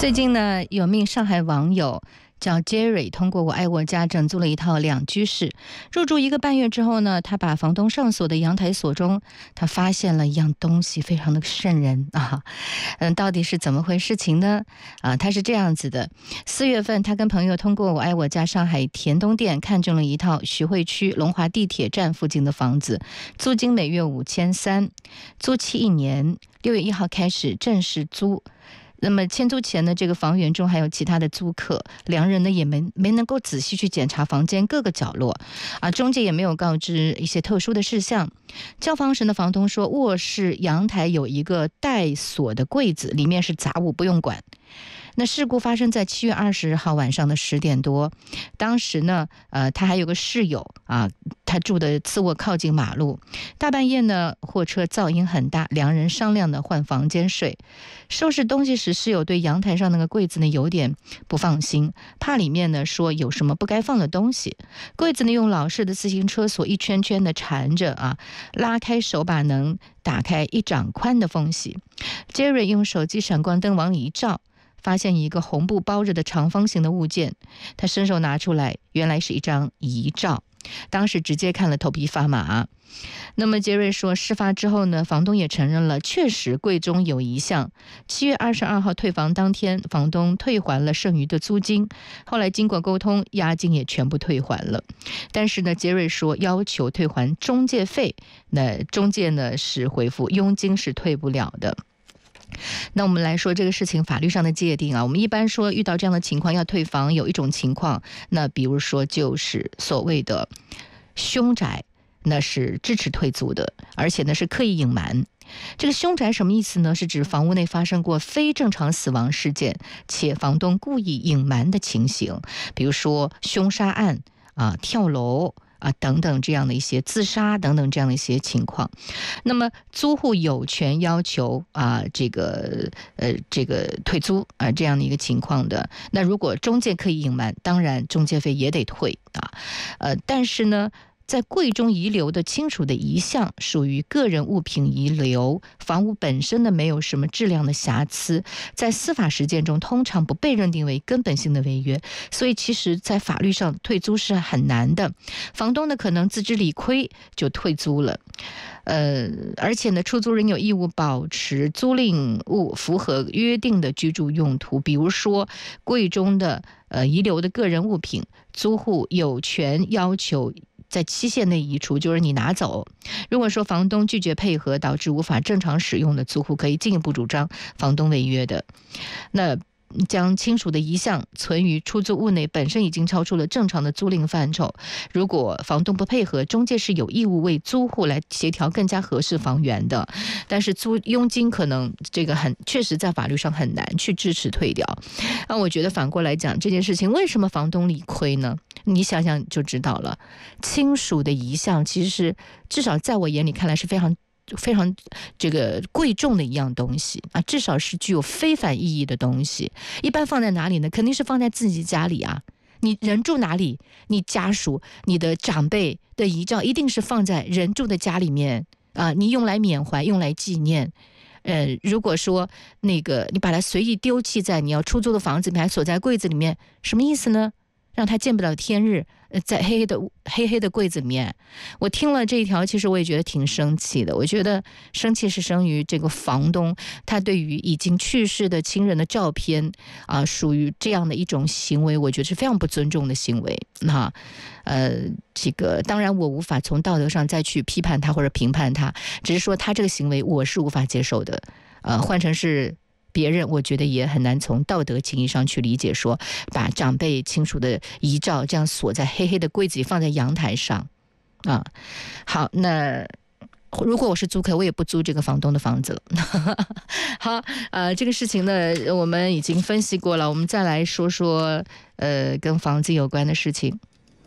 最近呢，有名上海网友叫 Jerry 通过我爱我家整租了一套两居室，入住1个半月之后呢，他把房东上锁的阳台锁中，他发现了一样东西，非常的瘆人啊。到底是怎么回事情呢？他是这样子的：4月份，他跟朋友通过我爱我家上海田东店看中了一套徐汇区龙华地铁站附近的房子，租金每月5300，租期1年，6月1号开始正式租。那么签租前呢，这个房源中还有其他的租客，两人呢也没能够仔细去检查房间各个角落，中介也没有告知一些特殊的事项。交房时的房东说，卧室阳台有一个带锁的柜子，里面是杂物，不用管。那事故发生在7月20号晚上的10点多，当时呢，他还有个室友他住的次卧靠近马路，大半夜呢，货车噪音很大，两人商量的换房间睡。收拾东西时，室友对阳台上那个柜子呢有点不放心，怕里面呢说有什么不该放的东西。柜子呢用老式的自行车锁一圈圈的缠着拉开手把能打开1掌宽的缝隙。Jerry 用手机闪光灯往里一照，发现一个红布包着的长方形的物件，他伸手拿出来，原来是一张遗照。当时直接看了头皮发麻。那么杰瑞说，事发之后呢，房东也承认了，确实柜中有遗像。7月22号退房当天，房东退还了剩余的租金，后来经过沟通，押金也全部退还了。但是呢，杰瑞说要求退还中介费，那中介呢是回复佣金是退不了的。那我们来说这个事情法律上的界定我们一般说遇到这样的情况要退房，有一种情况，那比如说就是所谓的凶宅，那是支持退租的，而且呢是刻意隐瞒。这个凶宅什么意思呢？是指房屋内发生过非正常死亡事件，且房东故意隐瞒的情形，比如说凶杀案跳楼等等这样的一些自杀等等这样的一些情况。那么租户有权要求这个退租这样的一个情况的。那如果中介可以隐瞒，当然中介费也得退但是呢，在柜中遗留的亲属的遗像属于个人物品遗留，房屋本身呢没有什么质量的瑕疵，在司法实践中通常不被认定为根本性的违约，所以其实在法律上退租是很难的。房东呢可能自知理亏就退租了，而且呢出租人有义务保持租赁物符合约定的居住用途，比如说柜中的遗留的个人物品，租户有权要求在期限内移除，就是你拿走。如果说房东拒绝配合，导致无法正常使用的，租户可以进一步主张房东违约的。那将亲属的遗像存于出租物内本身已经超出了正常的租赁范畴，如果房东不配合，中介是有义务为租户来协调更加合适房源的。但是租佣金可能这个确实在法律上很难去支持退掉。我觉得反过来讲，这件事情为什么房东理亏呢？你想想就知道了。亲属的遗像其实是至少在我眼里看来是非常这个贵重的一样东西至少是具有非凡意义的东西。一般放在哪里呢？肯定是放在自己家里你人住哪里，你家属你的长辈的遗照一定是放在人住的家里面你用来缅怀，用来纪念。如果说那个你把它随意丢弃在你要出租的房子里面，还锁在柜子里面，什么意思呢？让他见不了天日，在黑黑的柜子里面。我听了这一条，其实我也觉得挺生气的。我觉得生气是生于这个房东，他对于已经去世的亲人的照片属于这样的一种行为，我觉得是非常不尊重的行为。这个当然我无法从道德上再去批判他或者评判他，只是说他这个行为我是无法接受的。换成是别人，我觉得也很难从道德情义上去理解，说把长辈亲属的遗照这样锁在黑黑的柜子里，放在阳台上好，那如果我是租客，我也不租这个房东的房子了。好，这个事情呢，我们已经分析过了，我们再来说说跟房子有关的事情。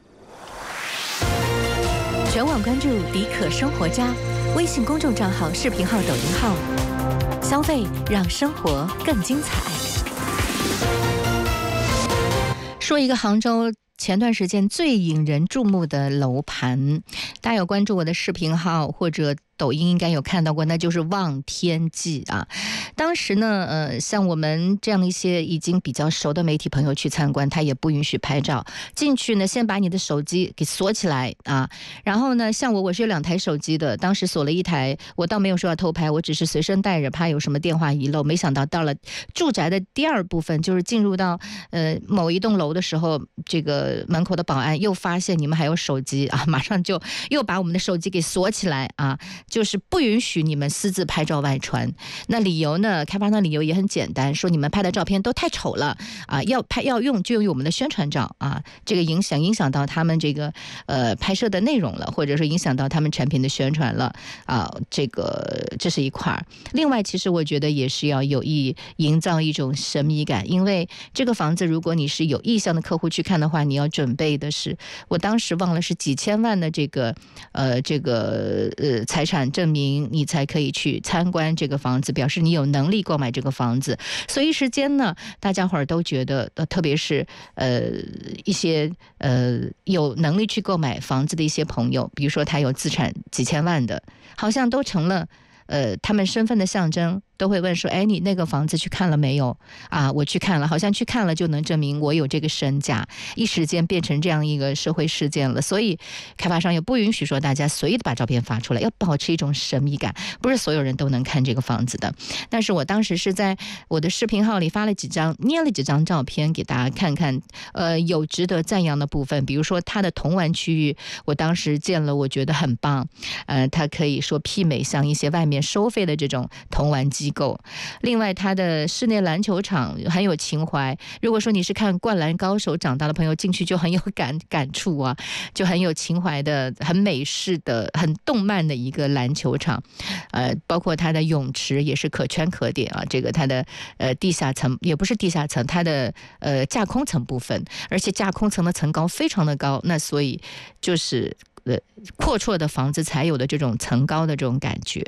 全网关注迪可生活家微信公众账号、视频号、抖音号。消费让生活更精彩。 说一个杭州前段时间最引人注目的楼盘，大家有关注我的视频号或者抖音应该有看到过，那就是望天记啊。当时呢，像我们这样一些已经比较熟的媒体朋友去参观，他也不允许拍照。进去呢，先把你的手机给锁起来啊。然后呢，像我是有2台手机的，当时锁了1台，我倒没有说要偷拍，我只是随身带着，怕有什么电话遗漏。没想到到了住宅的第2部分，就是进入到某一栋楼的时候，这个门口的保安又发现你们还有手机啊，马上就又把我们的手机给锁起来啊。就是不允许你们私自拍照外传。那理由呢？开发商理由也很简单，说你们拍的照片都太丑了啊，要用就用我们的宣传照啊，这个影响到他们这个拍摄的内容了，或者说影响到他们产品的宣传了啊，这是一块。另外，其实我觉得也是要有意营造一种神秘感，因为这个房子如果你是有意向的客户去看的话，你要准备的是，我当时忘了是几千万的这个财产证明，你才可以去参观这个房子，表示你有能力购买这个房子。所以一时间呢，大家伙儿都觉得特别是一些有能力去购买房子的一些朋友，比如说他有资产几千万的，好像都成了他们身份的象征。都会问说，哎，你那个房子去看了没有啊？我去看了，好像去看了就能证明我有这个身价，一时间变成这样一个社会事件了。所以开发商也不允许说大家随意的把照片发出来，要保持一种神秘感，不是所有人都能看这个房子的。但是我当时是在我的视频号里发了捏了几张照片给大家看看，有值得赞扬的部分，比如说它的童玩区域，我当时建了，我觉得很棒，它可以说媲美像一些外面收费的这种童玩机构。另外它的室内篮球场很有情怀，如果说你是看灌篮高手长大的朋友，进去就很有感触啊，就很有情怀的，很美式的，很动漫的一个篮球场。包括它的泳池也是可圈可点啊，这个它的地下层也不是地下层，它的架空层部分，而且架空层的层高非常的高，那所以就是阔绰的房子才有的这种层高的这种感觉。